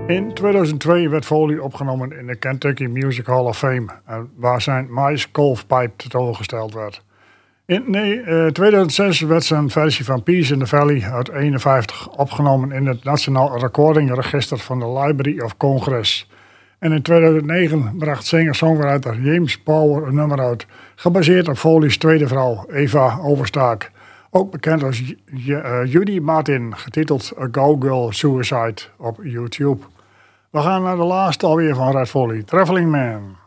In 2002 werd Foley opgenomen in de Kentucky Music Hall of Fame, waar zijn Mice Golfpipe tentoongesteld werd. In 2006 werd zijn versie van Peace in the Valley uit 1951 opgenomen in het Nationaal Recording Register van de Library of Congress. En in 2009 bracht singer-songwriter James Power een nummer uit, gebaseerd op Foley's tweede vrouw, Eva Overstaak. Ook bekend als Judy Martin, getiteld A Go Girl Suicide op YouTube. We gaan naar de laatste alweer van Red Foley, Traveling Man.